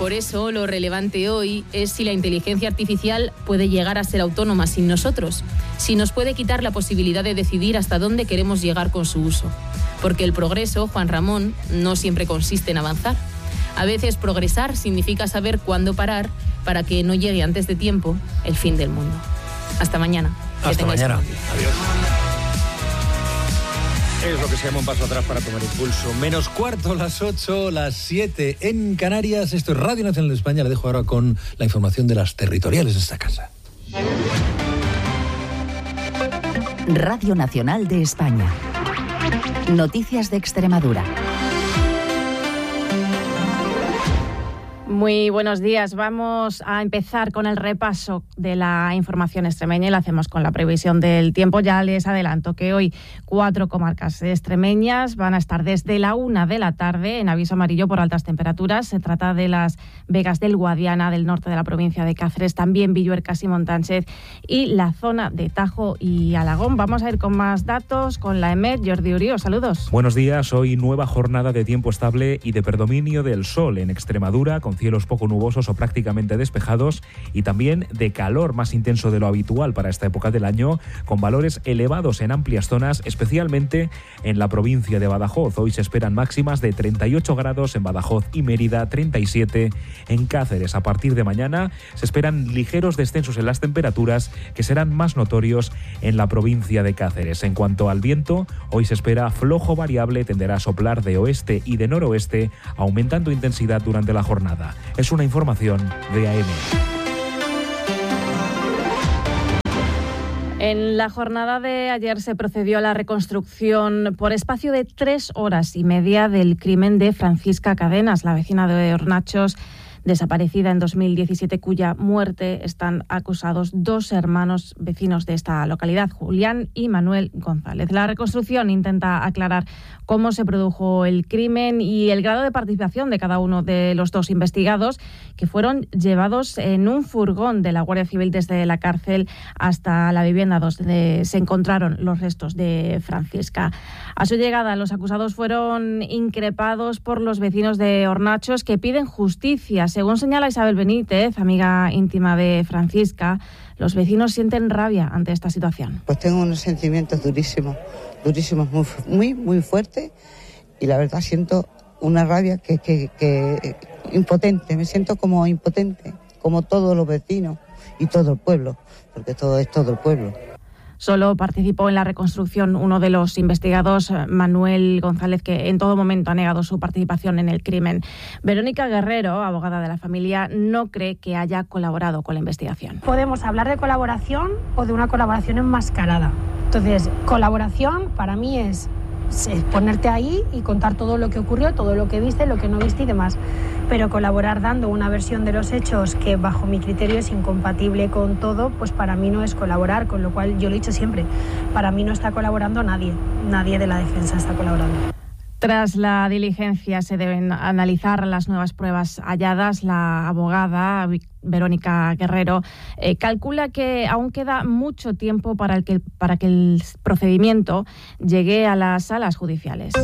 Por eso, lo relevante hoy es si la inteligencia artificial puede llegar a ser autónoma sin nosotros, si nos puede quitar la posibilidad de decidir hasta dónde queremos llegar con su uso. Porque el progreso, Juan Ramón, no siempre consiste en avanzar. A veces progresar significa saber cuándo parar para que no llegue antes de tiempo el fin del mundo. Hasta mañana. Hasta mañana. Adiós. Es lo que se llama un paso atrás para tomar impulso. Menos cuarto, las 8, las 7 en Canarias. Esto es Radio Nacional de España. Le dejo ahora con la información de las territoriales de esta casa. Radio Nacional de España. Noticias de Extremadura. Muy buenos días. Vamos a empezar con el repaso de la información extremeña y lo hacemos con la previsión del tiempo. Ya les adelanto que hoy 4 comarcas extremeñas van a estar desde la 1 de la tarde en aviso amarillo por altas temperaturas. Se trata de las Vegas del Guadiana, del norte de la provincia de Cáceres, también Villuercas y Montánchez y la zona de Tajo y Alagón. Vamos a ir con más datos con la EMET. Jordi Urío, saludos. Buenos días. Hoy nueva jornada de tiempo estable y de predominio del sol en Extremadura, con cielos poco nubosos o prácticamente despejados, y también de calor más intenso de lo habitual para esta época del año, con valores elevados en amplias zonas, especialmente en la provincia de Badajoz. Hoy se esperan máximas de 38 grados en Badajoz y Mérida, 37 en Cáceres. A partir de mañana se esperan ligeros descensos en las temperaturas que serán más notorios en la provincia de Cáceres. En cuanto al viento, hoy se espera flojo variable, tenderá a soplar de oeste y de noroeste, aumentando intensidad durante la jornada. Es una información de AM. En la jornada de ayer se procedió a la reconstrucción por espacio de 3 horas y media del crimen de Francisca Cadenas, la vecina de Hornachos, desaparecida en 2017, cuya muerte están acusados 2 hermanos vecinos de esta localidad, Julián y Manuel González. La reconstrucción intenta aclarar cómo se produjo el crimen y el grado de participación de cada uno de los 2 investigados, que fueron llevados en un furgón de la Guardia Civil desde la cárcel hasta la vivienda donde se encontraron los restos de Francisca. A su llegada, los acusados fueron increpados por los vecinos de Hornachos, que piden justicia. Según señala Isabel Benítez, amiga íntima de Francisca, los vecinos sienten rabia ante esta situación. Pues tengo unos sentimientos durísimos, muy fuertes, y la verdad siento una rabia que impotente, me siento como impotente, como todos los vecinos y todo el pueblo, porque todo es todo el pueblo. Solo participó en la reconstrucción uno de los investigados, Manuel González, que en todo momento ha negado su participación en el crimen. Verónica Guerrero, abogada de la familia, no cree que haya colaborado con la investigación. Podemos hablar de colaboración o de una colaboración enmascarada. Entonces, colaboración para mí es ponerte ahí y contar todo lo que ocurrió, todo lo que viste, lo que no viste y demás. Pero colaborar dando una versión de los hechos que bajo mi criterio es incompatible con todo, pues para mí no es colaborar, con lo cual yo lo he dicho siempre, para mí no está colaborando nadie de la defensa está colaborando. Tras la diligencia se deben analizar las nuevas pruebas halladas. La abogada Verónica Guerrero calcula que aún queda mucho tiempo para que el procedimiento llegue a las salas judiciales.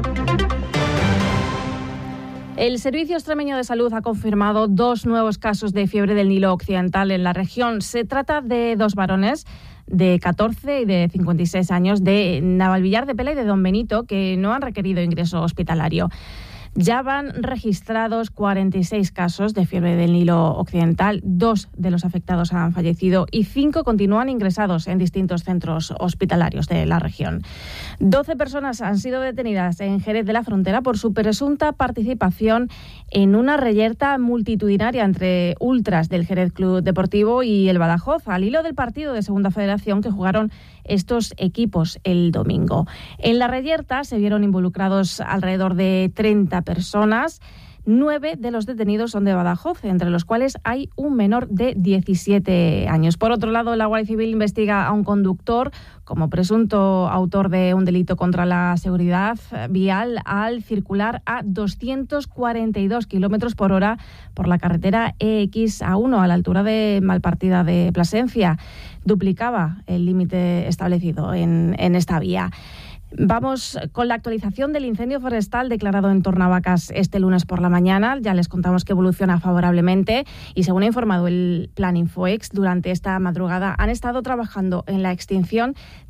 El Servicio Extremeño de Salud ha confirmado 2 nuevos casos de fiebre del Nilo Occidental en la región. Se trata de 2 varones de 14 y de 56 años de Navalvillar de Pela y de Don Benito, que no han requerido ingreso hospitalario. Ya van registrados 46 casos de fiebre del Nilo Occidental, 2 de los afectados han fallecido y 5 continúan ingresados en distintos centros hospitalarios de la región. 12 personas han sido detenidas en Jerez de la Frontera por su presunta participación en una reyerta multitudinaria entre ultras del Jerez Club Deportivo y el Badajoz, al hilo del partido de Segunda Federación que jugaron estos equipos el domingo. En la reyerta se vieron involucrados alrededor de 30 personas. 9 de los detenidos son de Badajoz, entre los cuales hay un menor de 17 años. Por otro lado, la Guardia Civil investiga a un conductor como presunto autor de un delito contra la seguridad vial al circular a 242 kilómetros por hora por la carretera EX-A1 a la altura de Malpartida de Plasencia. Duplicaba el límite establecido en esta vía. Vamos con la actualización del incendio forestal declarado en Tornavacas este lunes por la mañana. Ya les contamos que evoluciona favorablemente y según ha informado el Plan Infoex, durante esta madrugada han estado trabajando en la extinción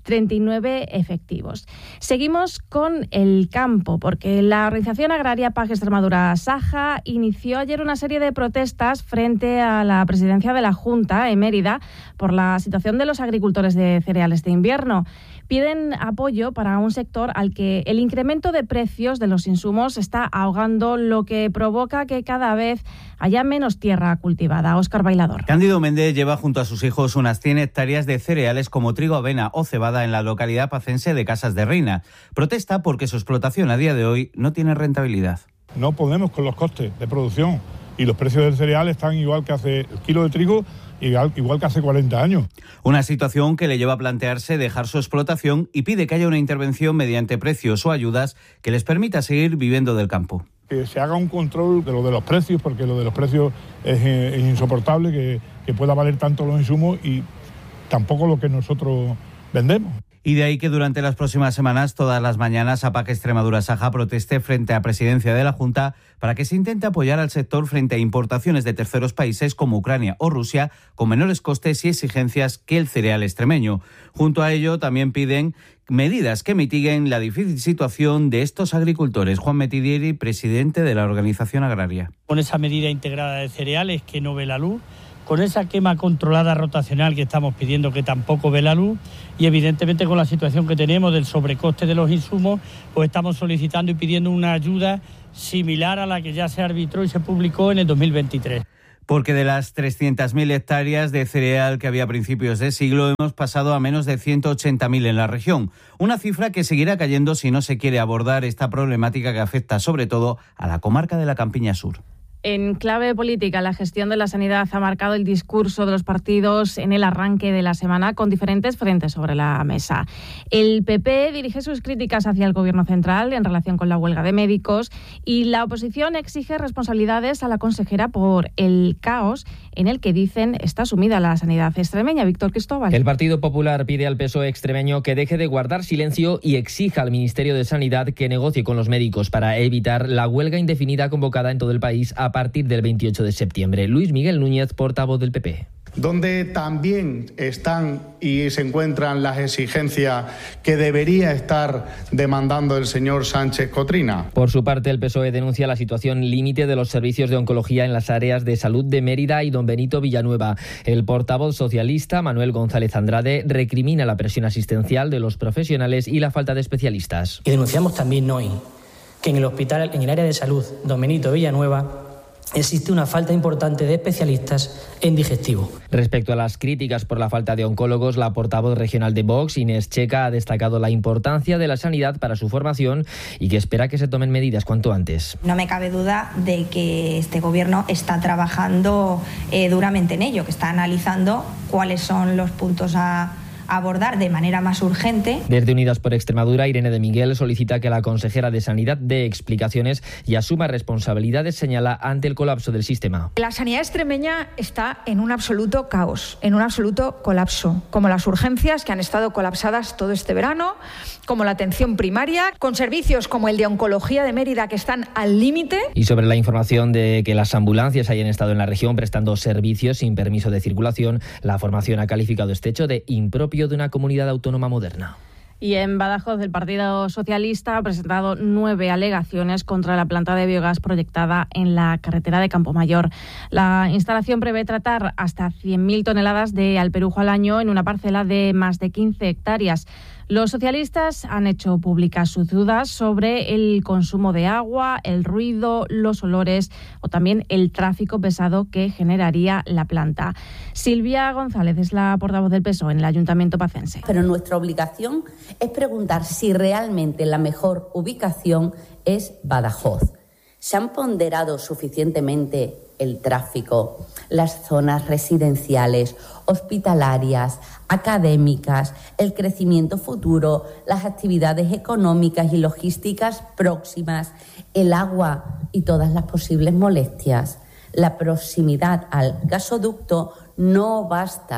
39 efectivos. Seguimos con el campo, porque la organización agraria PAC Extremadura Saja inició ayer una serie de protestas frente a la presidencia de la Junta en Mérida por la situación de los agricultores de cereales de invierno. Piden apoyo para un sector al que el incremento de precios de los insumos está ahogando, lo que provoca que cada vez haya menos tierra cultivada. Óscar Bailador. Cándido Méndez lleva junto a sus hijos unas 100 hectáreas de cereales como trigo, avena o cebada en la localidad pacense de Casas de Reina. Protesta porque su explotación a día de hoy no tiene rentabilidad. No podemos con los costes de producción y los precios del cereal están igual que hace el kilo de trigo, igual que hace 40 años. Una situación que le lleva a plantearse dejar su explotación y pide que haya una intervención mediante precios o ayudas que les permita seguir viviendo del campo. Que se haga un control de lo de los precios, porque lo de los precios es insoportable, que pueda valer tanto los insumos y tampoco lo que nosotros vendemos. Y de ahí que durante las próximas semanas, todas las mañanas, APAC Extremadura Saja proteste frente a Presidencia de la Junta para que se intente apoyar al sector frente a importaciones de terceros países como Ucrania o Rusia con menores costes y exigencias que el cereal extremeño. Junto a ello, también piden medidas que mitiguen la difícil situación de estos agricultores. Juan Metidieri, presidente de la organización agraria. Con esa medida integrada de cereales que no ve la luz, con esa quema controlada rotacional que estamos pidiendo que tampoco ve la luz y evidentemente con la situación que tenemos del sobrecoste de los insumos, pues estamos solicitando y pidiendo una ayuda similar a la que ya se arbitró y se publicó en el 2023. Porque de las 300.000 hectáreas de cereal que había a principios de siglo hemos pasado a menos de 180.000 en la región. Una cifra que seguirá cayendo si no se quiere abordar esta problemática que afecta sobre todo a la comarca de la Campiña Sur. En clave política, la gestión de la sanidad ha marcado el discurso de los partidos en el arranque de la semana con diferentes frentes sobre la mesa. El PP dirige sus críticas hacia el Gobierno central en relación con la huelga de médicos y la oposición exige responsabilidades a la consejera por el caos en el que dicen está sumida la sanidad extremeña. Víctor Cristóbal. El Partido Popular pide al PSOE extremeño que deje de guardar silencio y exija al Ministerio de Sanidad que negocie con los médicos para evitar la huelga indefinida convocada en todo el país a partir del 28 de septiembre. Luis Miguel Núñez, portavoz del PP. Donde también están y se encuentran las exigencias que debería estar demandando el señor Sánchez Cotrina. Por su parte, el PSOE denuncia la situación límite de los servicios de oncología en las áreas de salud de Mérida y Don Benito Villanueva. El portavoz socialista, Manuel González Andrade, recrimina la presión asistencial de los profesionales y la falta de especialistas. Y denunciamos también hoy que en el área de salud Don Benito Villanueva existe una falta importante de especialistas en digestivo. Respecto a las críticas por la falta de oncólogos, la portavoz regional de Vox, Inés Checa, ha destacado la importancia de la sanidad para su formación y que espera que se tomen medidas cuanto antes. No me cabe duda de que este gobierno está trabajando duramente en ello, que está analizando cuáles son los puntos a abordar de manera más urgente. Desde Unidas por Extremadura, Irene de Miguel solicita que la consejera de Sanidad dé explicaciones y asuma responsabilidades, señala, ante el colapso del sistema. La sanidad extremeña está en un absoluto caos, en un absoluto colapso, como las urgencias que han estado colapsadas todo este verano, como la atención primaria, con servicios como el de oncología de Mérida que están al límite. Y sobre la información de que las ambulancias hayan estado en la región prestando servicios sin permiso de circulación, la formación ha calificado este hecho de impropio de una comunidad autónoma moderna. Y en Badajoz, el Partido Socialista ha presentado 9 alegaciones contra la planta de biogás proyectada en la carretera de Campomayor. La instalación prevé tratar hasta 100.000 toneladas de alperujo al año en una parcela de más de 15 hectáreas. Los socialistas han hecho públicas sus dudas sobre el consumo de agua, el ruido, los olores o también el tráfico pesado que generaría la planta. Silvia González es la portavoz del PSOE en el Ayuntamiento pacense. Pero nuestra obligación es preguntar si realmente la mejor ubicación es Badajoz. ¿Se han ponderado suficientemente el tráfico, las zonas residenciales, hospitalarias, académicas, el crecimiento futuro, las actividades económicas y logísticas próximas, el agua y todas las posibles molestias? La proximidad al gasoducto no basta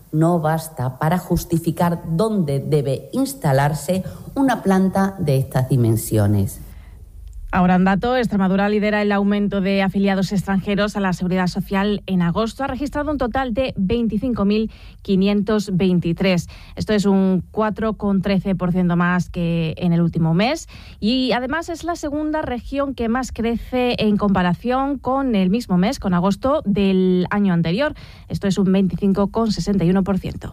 no basta para justificar dónde debe instalarse una planta de estas dimensiones. Ahora en dato, Extremadura lidera el aumento de afiliados extranjeros a la Seguridad Social en agosto. Ha registrado un total de 25.523. Esto es un 4,13% más que en el último mes. Y además es la segunda región que más crece en comparación con el mismo mes, con agosto del año anterior. Esto es un 25,61%.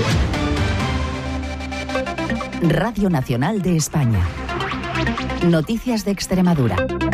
Radio Nacional de España. Noticias de Extremadura.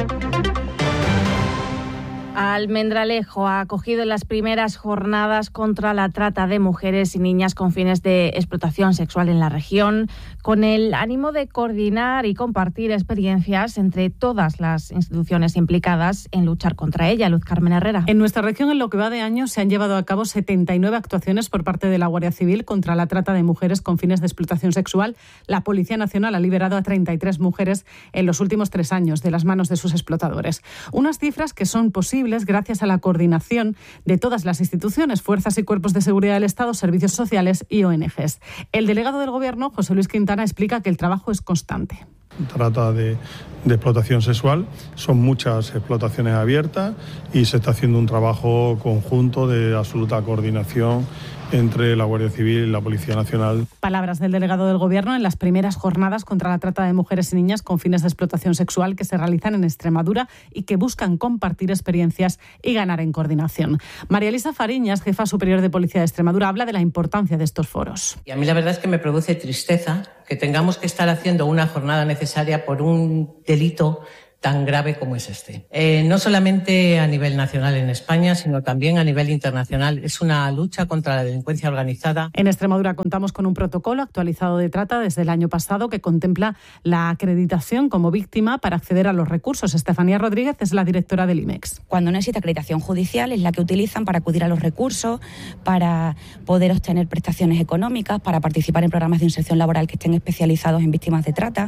Almendralejo ha acogido las primeras jornadas contra la trata de mujeres y niñas con fines de explotación sexual en la región, con el ánimo de coordinar y compartir experiencias entre todas las instituciones implicadas en luchar contra ella. Luz Carmen Herrera. En nuestra región, en lo que va de año, se han llevado a cabo 79 actuaciones por parte de la Guardia Civil contra la trata de mujeres con fines de explotación sexual. La Policía Nacional ha liberado a 33 mujeres en los últimos 3 años de las manos de sus explotadores. Unas cifras que son posibles gracias a la coordinación de todas las instituciones, fuerzas y cuerpos de seguridad del Estado, servicios sociales y ONGs. El delegado del Gobierno, José Luis Quintana, explica que el trabajo es constante. Trata de explotación sexual, son muchas explotaciones abiertas y se está haciendo un trabajo conjunto de absoluta coordinación entre la Guardia Civil y la Policía Nacional. Palabras del delegado del Gobierno en las primeras jornadas contra la trata de mujeres y niñas con fines de explotación sexual que se realizan en Extremadura y que buscan compartir experiencias y ganar en coordinación. María Elisa Fariñas, jefa superior de Policía de Extremadura, habla de la importancia de estos foros. Y a mí la verdad es que me produce tristeza que tengamos que estar haciendo una jornada necesaria por un delito tan grave como es este. No solamente a nivel nacional en España, sino también a nivel internacional. Es una lucha contra la delincuencia organizada. En Extremadura contamos con un protocolo actualizado de trata desde el año pasado que contempla la acreditación como víctima para acceder a los recursos. Estefanía Rodríguez es la directora del IMEX. Cuando no existe acreditación judicial es la que utilizan para acudir a los recursos, para poder obtener prestaciones económicas, para participar en programas de inserción laboral que estén especializados en víctimas de trata.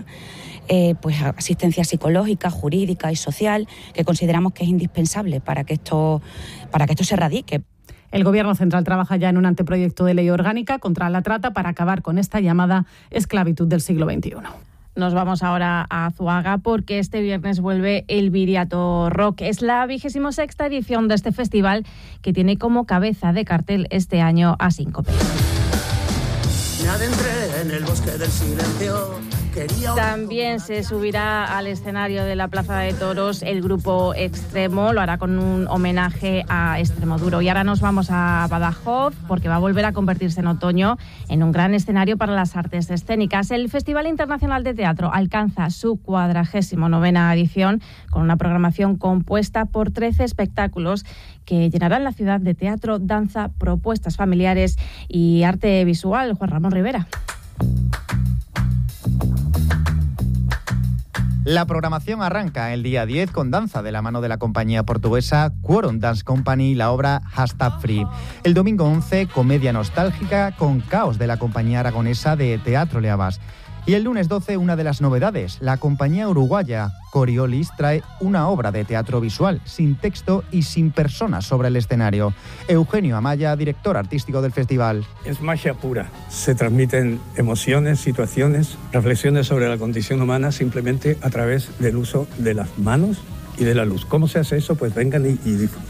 Pues asistencia psicológica, jurídica y social, que consideramos que es indispensable para que esto se erradique. El Gobierno central trabaja ya en un anteproyecto de ley orgánica contra la trata para acabar con esta llamada esclavitud del siglo XXI. Nos vamos ahora a Zuaga porque este viernes vuelve el Viriato Rock. Es la 26ª edición de este festival que tiene como cabeza de cartel este año a Síncope. Me adentré en el bosque del silencio. También se subirá al escenario de la Plaza de Toros el grupo Extremo, lo hará con un homenaje a Extremoduro. Y ahora nos vamos a Badajoz porque va a volver a convertirse en otoño en un gran escenario para las artes escénicas. El Festival Internacional de Teatro alcanza su 49ª edición con una programación compuesta por 13 espectáculos que llenarán la ciudad de teatro, danza, propuestas familiares y arte visual. Juan Ramón Rivera. La programación arranca el día 10 con danza de la mano de la compañía portuguesa Quorum Dance Company y la obra Hashtag Free. El domingo 11, comedia nostálgica con Caos de la compañía aragonesa de Teatro Leabas. Y el lunes 12, una de las novedades, la compañía uruguaya Coriolis trae una obra de teatro visual, sin texto y sin personas sobre el escenario. Eugenio Amaya, director artístico del festival. Es magia pura. Se transmiten emociones, situaciones, reflexiones sobre la condición humana simplemente a través del uso de las manos y de la luz. ¿Cómo se hace eso? Pues vengan y disfruten.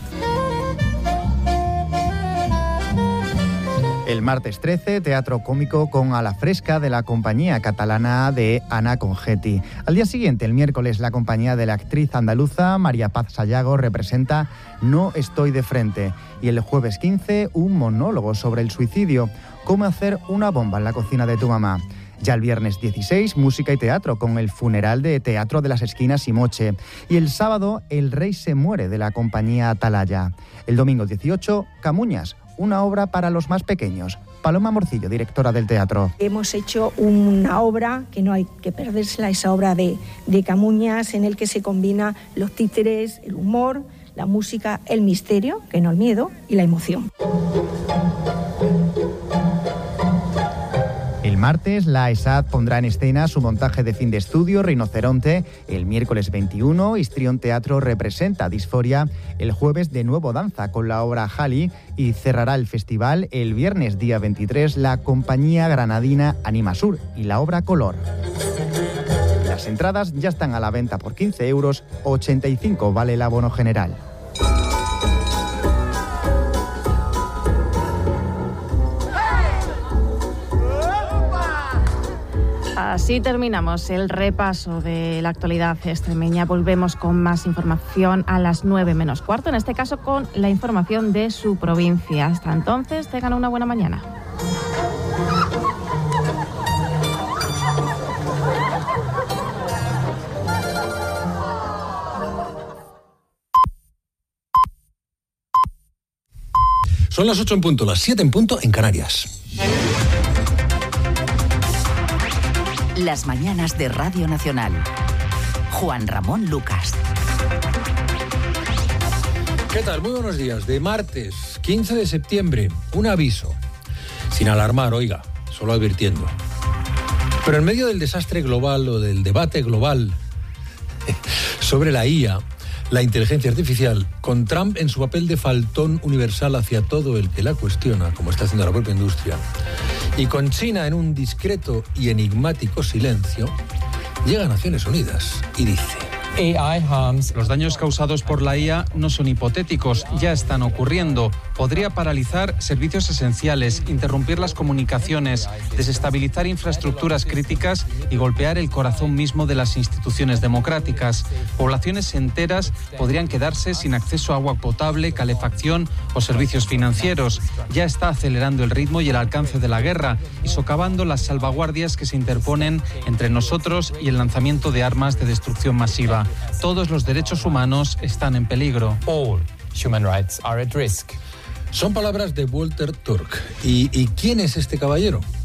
El martes 13, teatro cómico con A la Fresca de la compañía catalana de Ana Congetti. Al día siguiente, el miércoles, la compañía de la actriz andaluza María Paz Sayago representa No estoy de frente. Y el jueves 15, un monólogo sobre el suicidio, cómo hacer una bomba en la cocina de tu mamá. Ya el viernes 16, música y teatro con el funeral de Teatro de las Esquinas y Moche. Y el sábado, El Rey se muere de la compañía Atalaya. El domingo 18, Camuñas, una obra para los más pequeños. Paloma Morcillo, directora del teatro. Hemos hecho una obra que no hay que perdérsela, esa obra de Camuñas, en el que se combina los títeres, el humor, la música, el misterio, que no el miedo, y la emoción. El El martes, la ESAD pondrá en escena su montaje de fin de estudio, Rinoceronte. El miércoles 21, Histrión Teatro representa Disforia. El jueves, de nuevo danza con la obra Halley. Y cerrará el festival el viernes, día 23, la compañía granadina Animasur y la obra Color. Las entradas ya están a la venta por 15 euros, 85 vale el abono general. Así terminamos el repaso de la actualidad extremeña. Volvemos con más información a las 9 menos cuarto, en este caso con la información de su provincia. Hasta entonces, tengan una buena mañana. Son las 8 en punto, las 7 en punto en Canarias. Las mañanas de Radio Nacional. Juan Ramón Lucas. ¿Qué tal? Muy buenos días. De martes 15 de septiembre, un aviso. Sin alarmar, oiga, solo advirtiendo. Pero en medio del desastre global o del debate global sobre la IA, la inteligencia artificial, con Trump en su papel de faltón universal hacia todo el que la cuestiona, como está haciendo la propia industria, y con China en un discreto y enigmático silencio, llega a Naciones Unidas y dice: Los daños causados por la IA no son hipotéticos, ya están ocurriendo. Podría paralizar servicios esenciales, interrumpir las comunicaciones, desestabilizar infraestructuras críticas y golpear el corazón mismo de las instituciones democráticas. Poblaciones enteras podrían quedarse sin acceso a agua potable, calefacción o servicios financieros. Ya está acelerando el ritmo y el alcance de la guerra y socavando las salvaguardias que se interponen entre nosotros y el lanzamiento de armas de destrucción masiva. Todos los derechos humanos están en peligro. All human rights are at risk. Son palabras de Walter Turk. ¿Y quién es este caballero?